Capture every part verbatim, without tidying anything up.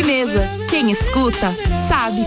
Sobremesa. Quem escuta, sabe.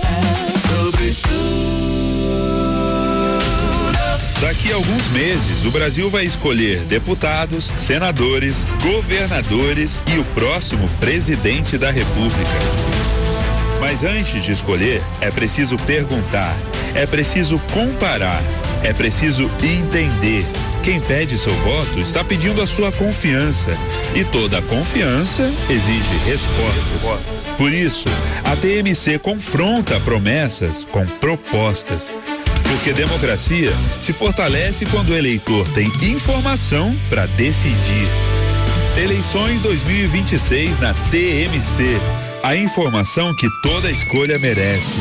Daqui a alguns meses, o Brasil vai escolher deputados, senadores, governadores e o próximo presidente da República. Mas antes de escolher, é preciso perguntar, é preciso comparar, é preciso entender. Quem pede seu voto está pedindo a sua confiança. E toda confiança exige resposta. Por isso, a T M C confronta promessas com propostas. Porque democracia se fortalece quando o eleitor tem informação para decidir. Eleições dois mil e vinte e seis na T M C. A informação que toda escolha merece.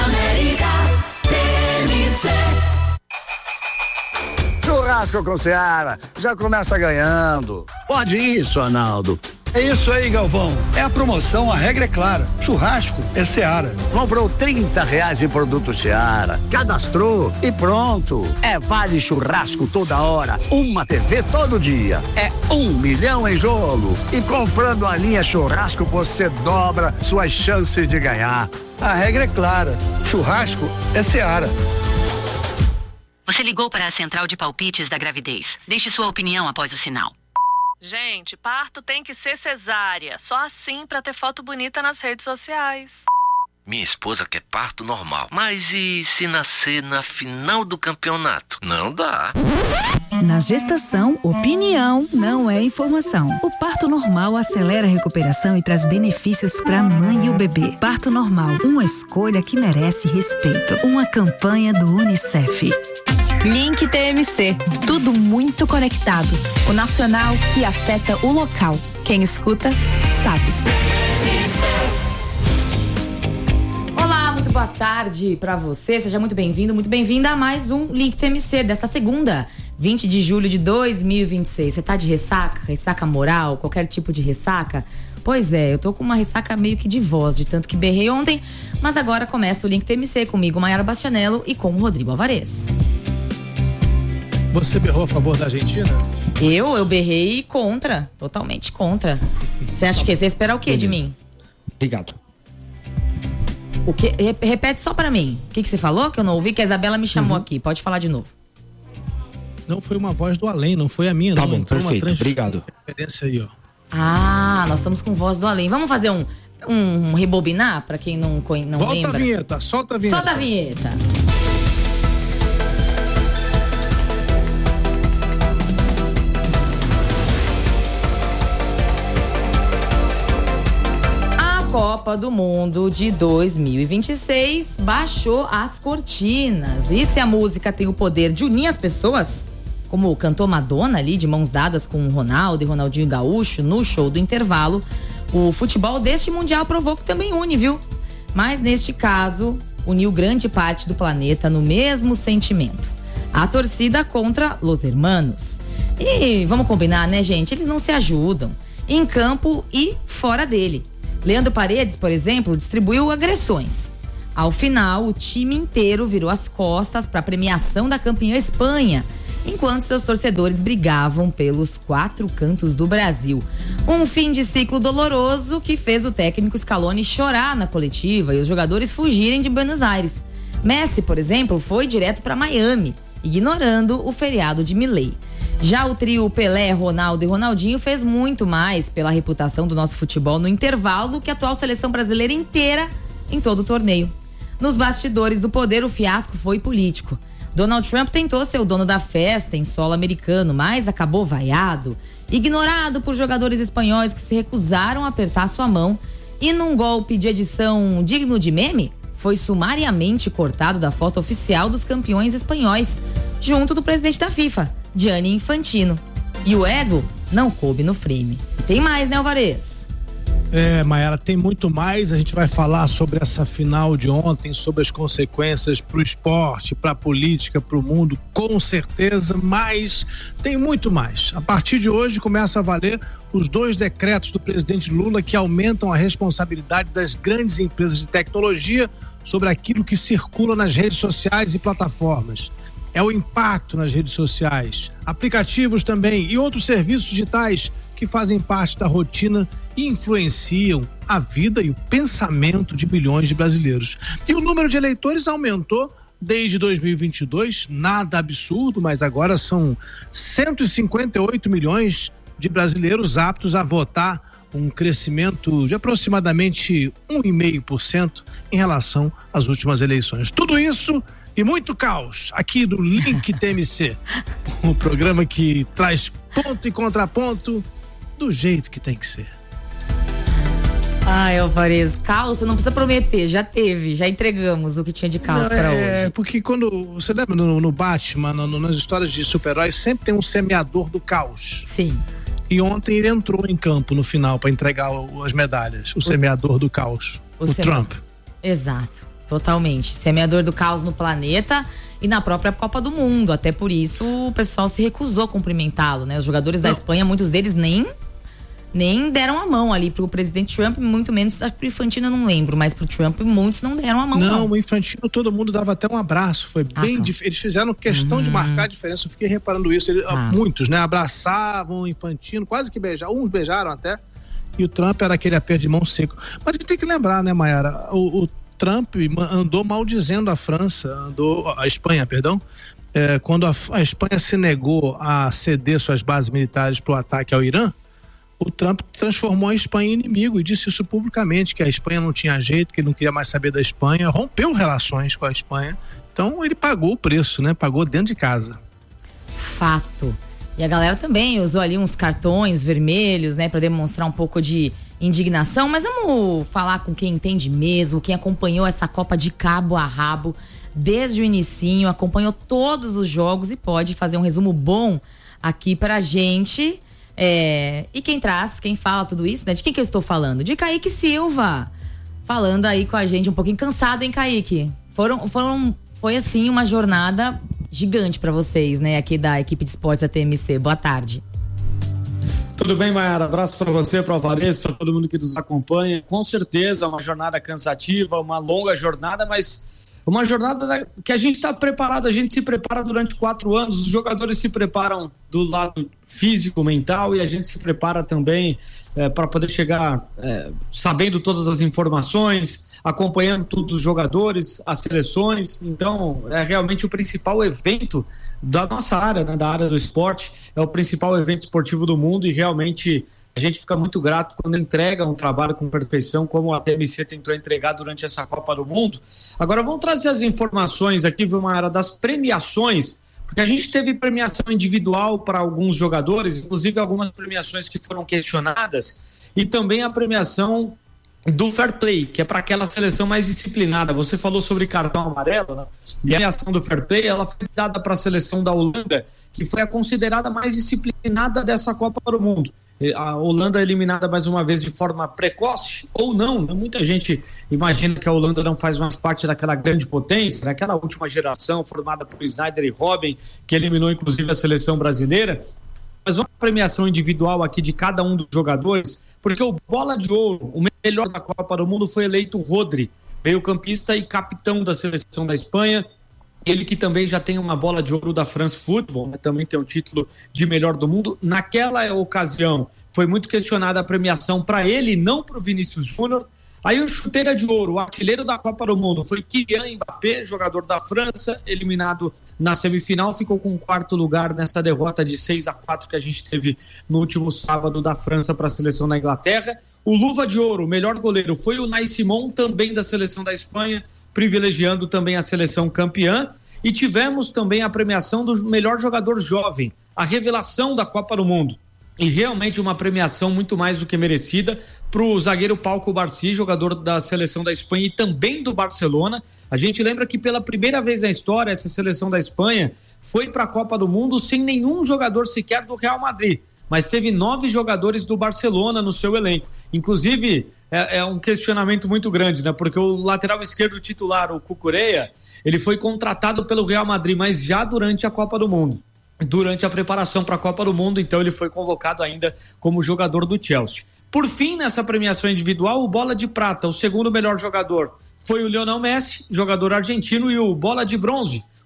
Churrasco com Seara, já começa ganhando. Pode isso, Arnaldo. É isso aí, Galvão. É a promoção, a regra é clara. Churrasco é Seara. Comprou trinta reais em produto Seara. Cadastrou e pronto. É vale churrasco toda hora. Uma T V todo dia. É um milhão em jogo. E comprando a linha churrasco, você dobra suas chances de ganhar. A regra é clara. Churrasco é Seara. Você ligou para a central de palpites da gravidez. Deixe sua opinião após o sinal. Gente, parto tem que ser cesárea. Só assim pra ter foto bonita nas redes sociais. Minha esposa quer parto normal. Mas e se nascer na final do campeonato? Não dá. Na gestação, opinião não é informação. O parto normal acelera a recuperação e traz benefícios para a mãe e o bebê. Parto normal, uma escolha que merece respeito. Uma campanha do Unicef. Link T M C, tudo muito conectado. O nacional que afeta o local. Quem escuta, sabe. Olá, muito boa tarde pra você. Seja muito bem-vindo, muito bem-vinda a mais um Link T M C desta segunda, vinte de julho de dois mil e vinte e seis. Você tá de ressaca? Ressaca moral? Qualquer tipo de ressaca? Pois é, eu tô com uma ressaca meio que de voz, de tanto que berrei ontem. Mas agora começa o Link T M C comigo, Maiara Bastianello, e com o Rodrigo Alvarez. Você berrou a favor da Argentina? Eu? Eu berrei contra. Totalmente contra. Você acha que você espera o quê de mim? Obrigado. O quê? Repete só pra mim. O que, que você falou? Que eu não ouvi, que a Isabela me chamou uhum. aqui. Pode falar de novo. Não, foi uma voz do além, não foi a minha. Tá não. bom, Entrou perfeito. Trans... Obrigado. Referência aí, ó. Ah, nós estamos com voz do além. Vamos fazer um, um rebobinar pra quem não, não Volta lembra? Volta a vinheta, solta a vinheta. Solta a vinheta. Copa do Mundo de dois mil e vinte e seis baixou as cortinas. E se a música tem o poder de unir as pessoas, como cantou Madonna ali de mãos dadas com o Ronaldo e Ronaldinho Gaúcho no show do intervalo, o futebol deste mundial provou que também une, viu? Mas neste caso, uniu grande parte do planeta no mesmo sentimento. A torcida contra Los Hermanos. E vamos combinar, né, gente? Eles não se ajudam em campo e fora dele. Leandro Paredes, por exemplo, distribuiu agressões. Ao final, o time inteiro virou as costas para a premiação da campeã Espanha, enquanto seus torcedores brigavam pelos quatro cantos do Brasil. Um fim de ciclo doloroso que fez o técnico Scaloni chorar na coletiva e os jogadores fugirem de Buenos Aires. Messi, por exemplo, foi direto para Miami, ignorando o feriado de Milei. Já o trio Pelé, Ronaldo e Ronaldinho fez muito mais pela reputação do nosso futebol no intervalo que a atual seleção brasileira inteira em todo o torneio. Nos bastidores do poder, o fiasco foi político. Donald Trump tentou ser o dono da festa em solo americano, mas acabou vaiado, ignorado por jogadores espanhóis que se recusaram a apertar sua mão e, num golpe de edição digno de meme, foi sumariamente cortado da foto oficial dos campeões espanhóis, junto do presidente da FIFA, Gianni Infantino. E o ego não coube no frame. E tem mais, né, Alvarez? É, Maiara, tem muito mais. A gente vai falar sobre essa final de ontem, sobre as consequências pro esporte, pra política, pro mundo, com certeza, mas tem muito mais. A partir de hoje começa a valer os dois decretos do presidente Lula que aumentam a responsabilidade das grandes empresas de tecnologia sobre aquilo que circula nas redes sociais e plataformas. é o impacto nas redes sociais, aplicativos também e outros serviços digitais que fazem parte da rotina e influenciam a vida e o pensamento de milhões de brasileiros. E o número de eleitores aumentou desde dois mil e vinte e dois, nada absurdo, mas agora são cento e cinquenta e oito milhões de brasileiros aptos a votar, um crescimento de aproximadamente um vírgula cinco por cento em relação às últimas eleições. Tudo isso e muito caos aqui do Link T M C, um programa que traz ponto e contraponto do jeito que tem que ser. Ai, Alvarez, caos, você não precisa prometer, já teve, já entregamos o que tinha de caos não, pra é, hoje. É, porque quando, você lembra no, no Batman, no, nas histórias de super-heróis, sempre tem um semeador do caos. Sim. E ontem ele entrou em campo no final para entregar o, as medalhas, o, o semeador do caos, o, o Trump. Exato, totalmente. Semeador do caos no planeta e na própria Copa do Mundo. Até por isso o pessoal se recusou a cumprimentá-lo, né? Os jogadores Não. da Espanha, muitos deles nem, nem deram a mão ali pro presidente Trump, muito menos, acho que pro Infantino eu não lembro, mas pro Trump muitos não deram a mão. Não, não. O Infantino todo mundo dava até um abraço, foi ah, bem tá. dif... Eles fizeram questão uhum. de marcar a diferença, eu fiquei reparando isso. Eles, ah. Muitos, né? Abraçavam o Infantino, quase que beijaram, uns beijaram até, e o Trump era aquele aperto de mão seco. Mas a gente tem que lembrar, né, Mayara, o, o Trump andou maldizendo a França, andou, a Espanha, perdão, é, quando a, a Espanha se negou a ceder suas bases militares para o ataque ao Irã, o Trump transformou a Espanha em inimigo e disse isso publicamente, que a Espanha não tinha jeito, que ele não queria mais saber da Espanha, rompeu relações com a Espanha, então ele pagou o preço, né? Pagou dentro de casa. Fato. E a galera também usou ali uns cartões vermelhos, né, para demonstrar um pouco de indignação, mas vamos falar com quem entende mesmo, quem acompanhou essa Copa de cabo a rabo desde o inicinho, acompanhou todos os jogos e pode fazer um resumo bom aqui pra gente. É, e quem traz, quem fala tudo isso, né? De quem que eu estou falando? De Kaique Silva, falando aí com a gente, um pouquinho cansado, hein, Kaique? Foram, foram, foi assim uma jornada gigante para vocês, né? Aqui da equipe de esportes da T M C. Boa tarde. Tudo bem, Mayara? Abraço para você, para o Alvarez, para todo mundo que nos acompanha. Com certeza, uma jornada cansativa, uma longa jornada, mas uma jornada que a gente está preparado, a gente se prepara durante quatro anos, os jogadores se preparam do lado físico, mental, e a gente se prepara também é, para poder chegar é, sabendo todas as informações, acompanhando todos os jogadores, as seleções. Então é realmente o principal evento da nossa área, né, da área do esporte, é o principal evento esportivo do mundo, e realmente a gente fica muito grato quando entrega um trabalho com perfeição, como a T M C tentou entregar durante essa Copa do Mundo. Agora vamos trazer as informações aqui, Vilmara, das premiações, porque a gente teve premiação individual para alguns jogadores, inclusive algumas premiações que foram questionadas, e também a premiação do Fair Play, que é para aquela seleção mais disciplinada. Você falou sobre cartão amarelo, né? E a premiação do Fair Play, ela foi dada para a seleção da Holanda, que foi a considerada mais disciplinada dessa Copa do Mundo. A Holanda é eliminada mais uma vez de forma precoce, ou não, né? Muita gente imagina que a Holanda não faz mais parte daquela grande potência, daquela última geração formada por Sneijder e Robben, que eliminou inclusive a seleção brasileira. Mas uma premiação individual aqui de cada um dos jogadores, porque o Bola de Ouro, o melhor da Copa do Mundo, foi eleito Rodri, meio-campista e capitão da seleção da Espanha. Ele que também já tem uma bola de ouro da France Football, né? Também tem um título de melhor do mundo. Naquela ocasião, foi muito questionada a premiação para ele, não para o Vinícius Júnior. Aí o chuteira de ouro, o artilheiro da Copa do Mundo, foi Kylian Mbappé, jogador da França, eliminado na semifinal, ficou com o quarto lugar nessa derrota de seis a quatro que a gente teve no último sábado da França para a seleção da Inglaterra. O luva de ouro, o melhor goleiro, foi o Unai Simón, também da seleção da Espanha, privilegiando também a seleção campeã. E tivemos também a premiação do melhor jogador jovem, a revelação da Copa do Mundo. E realmente uma premiação muito mais do que merecida para o zagueiro Pau Cubarsí, jogador da seleção da Espanha e também do Barcelona. A gente lembra que pela primeira vez na história, essa seleção da Espanha foi para a Copa do Mundo sem nenhum jogador sequer do Real Madrid, mas teve nove jogadores do Barcelona no seu elenco. Inclusive, é, é um questionamento muito grande, né? Porque o lateral esquerdo titular, o Cucurella, ele foi contratado pelo Real Madrid, mas já durante a Copa do Mundo, durante a preparação para a Copa do Mundo, então ele foi convocado ainda como jogador do Chelsea. Por fim, nessa premiação individual, o Bola de Prata, o segundo melhor jogador, foi o Lionel Messi, jogador argentino, e o Bola de Bronze,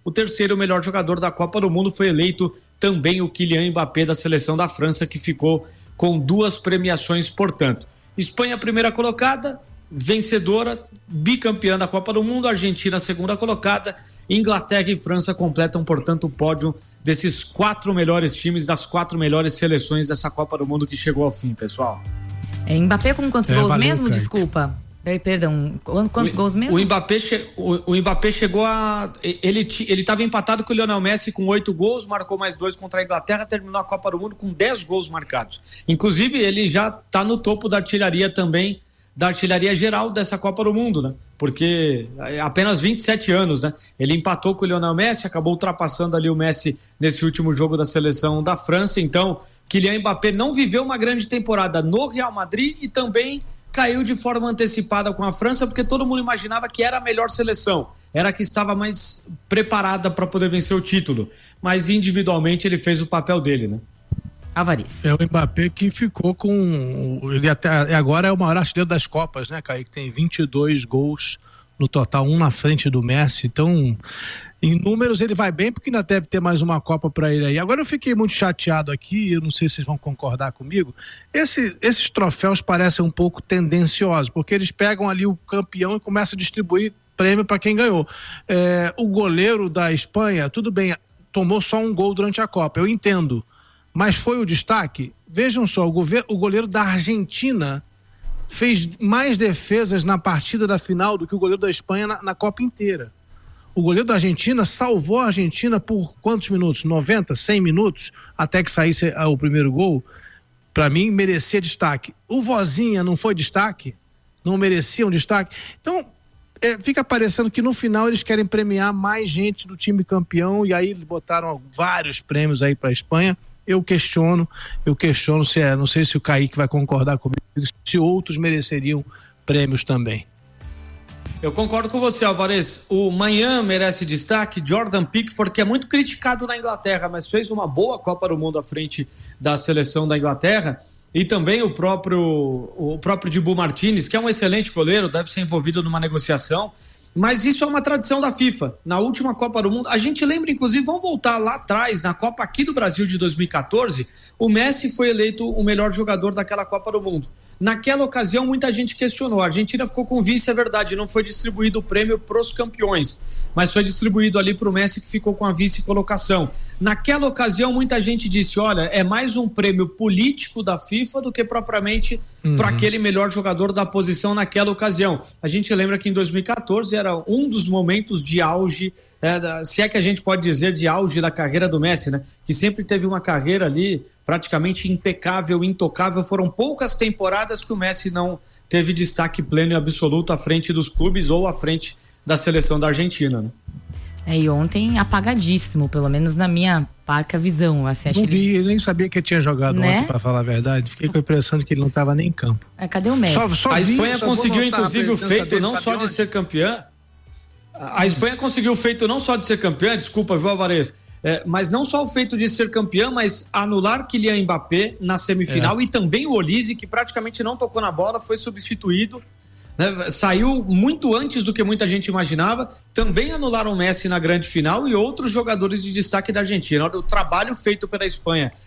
o terceiro melhor jogador da Copa do Mundo foi eleito também o Kylian Mbappé da seleção da França, que ficou com duas premiações, portanto. Espanha, primeira colocada, vencedora, bicampeã da Copa do Mundo. Argentina, segunda colocada. Inglaterra e França completam, portanto, o pódio desses quatro melhores times, das quatro melhores seleções dessa Copa do Mundo que chegou ao fim, pessoal. É, Mbappé com quantos É, gols valeu, mesmo? Kaique. Desculpa. Perdão, quantos o, gols mesmo? O Mbappé, che, o, o Mbappé chegou a... Ele estava empatado com o Lionel Messi com oito gols, marcou mais dois contra a Inglaterra, terminou a Copa do Mundo com dez gols marcados. Inclusive, ele já está no topo da artilharia também, da artilharia geral dessa Copa do Mundo, né? Porque apenas vinte e sete anos, né? Ele empatou com o Lionel Messi, acabou ultrapassando ali o Messi nesse último jogo da seleção da França. Então, Kylian Mbappé não viveu uma grande temporada no Real Madrid e também caiu de forma antecipada com a França, porque todo mundo imaginava que era a melhor seleção, era a que estava mais preparada para poder vencer o título, mas individualmente ele fez o papel dele, né? Avariz. É o Mbappé que ficou com, ele até agora é o maior artilheiro das Copas, né, Kaique? Tem vinte e dois gols no total, um na frente do Messi, então em números ele vai bem, porque ainda deve ter mais uma Copa para ele aí. Agora eu fiquei muito chateado aqui, eu não sei se vocês vão concordar comigo, Esse, esses troféus parecem um pouco tendenciosos, porque eles pegam ali o campeão e começam a distribuir prêmio para quem ganhou. É, o goleiro da Espanha, tudo bem, tomou só um gol durante a Copa, eu entendo, mas foi o destaque. Vejam só, o, gover- o goleiro da Argentina fez mais defesas na partida da final do que o goleiro da Espanha na, na Copa inteira. O goleiro da Argentina salvou a Argentina por quantos minutos? noventa, cem minutos? Até que saísse ah, o primeiro gol. Para mim, merecia destaque. O Vozinha não foi destaque? Não merecia um destaque? Então, é, fica parecendo que no final eles querem premiar mais gente do time campeão, e aí botaram vários prêmios aí para a Espanha. Eu questiono, eu questiono se é, não sei se o Kaique vai concordar comigo, se outros mereceriam prêmios também. Eu concordo com você, Alvarez. O Manhã merece destaque. Jordan Pickford, que é muito criticado na Inglaterra, mas fez uma boa Copa do Mundo à frente da seleção da Inglaterra. E também o próprio, o próprio Dibu Martínez, que é um excelente goleiro, deve ser envolvido numa negociação. Mas isso é uma tradição da FIFA. Na última Copa do Mundo, a gente lembra, inclusive, vamos voltar lá atrás, na Copa aqui do Brasil de dois mil e catorze, o Messi foi eleito o melhor jogador daquela Copa do Mundo. Naquela ocasião, muita gente questionou. A Argentina ficou com vice, é verdade, não foi distribuído o prêmio para os campeões, mas foi distribuído ali para o Messi, que ficou com a vice-colocação. Naquela ocasião, muita gente disse, olha, é mais um prêmio político da FIFA do que propriamente uhum. para aquele melhor jogador da posição naquela ocasião. A gente lembra que em dois mil e catorze era um dos momentos de auge, é, se é que a gente pode dizer de auge da carreira do Messi, né? Que sempre teve uma carreira ali praticamente impecável, intocável. Foram poucas temporadas que o Messi não teve destaque pleno e absoluto à frente dos clubes ou à frente da seleção da Argentina, né? É, e ontem apagadíssimo, pelo menos na minha parca visão. Assim, não vi, ele... nem sabia que ele tinha jogado né? ontem, pra falar a verdade. Fiquei com a impressão de que ele não estava nem em campo. É, cadê o Messi? Só, só a Espanha vi, conseguiu, inclusive, o feito não só de ser campeã. A Espanha conseguiu o feito não só de ser campeã, desculpa, viu, Alvarez? É, mas não só o feito de ser campeã, mas anular Kylian Mbappé na semifinal é. E também o Olise, que praticamente não tocou na bola, foi substituído, né? Saiu muito antes do que muita gente imaginava. Também anularam o Messi na grande final e outros jogadores de destaque da Argentina. O trabalho feito pela Espanha